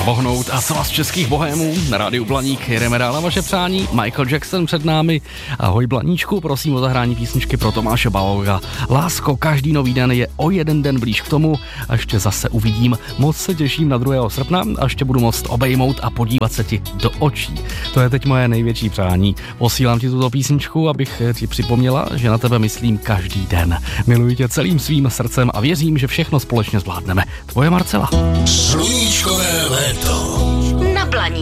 vohnout a svaz českých bohémů na rádiu Blaník. Jedeme dál na vaše přání. Michael Jackson před námi. Ahoj Blaníčku, prosím o zahrání písničky pro Tomáše Baloga. Lásko, každý nový den je o jeden den blíž k tomu a ještě zase uvidím. Moc se těším na 2. srpna a ještě budu moct obejmout a podívat se ti do očí. To je teď moje největší přání. Posílám ti tuto písničku, abych ti připomněla, že na tebe myslím každý den. Miluji tě celým svým srdcem a věřím, že všechno společně zvládneme. Tvoje Marcela. Sluníčkové léto. Na Blaník.